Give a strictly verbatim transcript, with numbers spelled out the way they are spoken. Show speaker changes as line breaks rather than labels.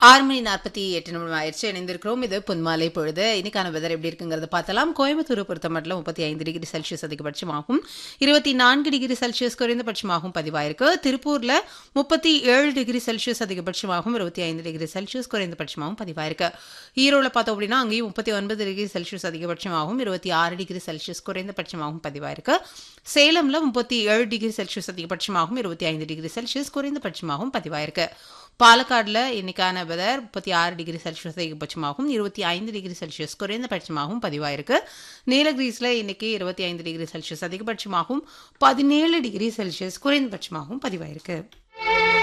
ஆறு மணி நாற்பத்தி எட்டு நிமிடம் ஆயிடுச்சு. இணைந்திருக்கிறோம். இது பொன்மாலை பொழுது. இன்னைக்கான வெதர் எப்படி இருக்குங்கிறத பார்த்தலாம். கோயம்புத்தூரை பொறுத்த மட்டும் முப்பத்தி ஐந்து டிகிரி செல்சியஸ் அதிகபட்சமாகும், இருபத்தி நான்கு டிகிரி செல்சியஸ் குறைந்தபட்சமாகவும் பதிவாயிருக்கு. திருப்பூர்ல முப்பத்தி ஏழு டிகிரி செல்சியஸ் அதிகபட்சமாகவும், இருபத்தி ஐந்து டிகிரி செல்சியஸ் குறைந்தபட்சமாகவும் பதிவாயிருக்கு. ஈரோடு பார்த்தோம் அப்படின்னா அங்கேயும் முப்பத்தி ஒன்பது டிகிரி செல்சியஸ் அதிகபட்சமாகவும், இருபத்தி ஆறு டிகிரி செல்சியஸ் குறைந்தபட்சமாகவும் பதிவாயிருக்கு. சேலம்ல முப்பத்தி ஏழு டிகிரி செல்சியஸ் அதிகபட்சமாகவும், இருபத்தி ஐந்து டிகிரி செல்சியஸ் குறைந்தபட்சமாகவும் பதிவாயிருக்கு. பாலக்காடுல இன்னைக்கான வெதர் முப்பத்தி ஆறு டிகிரி செல்சியஸ் அதிகபட்சமாகவும், இருபத்தி ஐந்து டிகிரி செல்சியஸ் குறைந்தபட்சமாகவும் பதிவாயிருக்கு. நீலகிரிஸ்ல இன்னைக்கு இருபத்தி ஐந்து டிகிரி செல்சியஸ் அதிகபட்சமாகவும், பதினேழு டிகிரி செல்சியஸ் குறைந்தபட்சமாகவும் பதிவாயிருக்கு.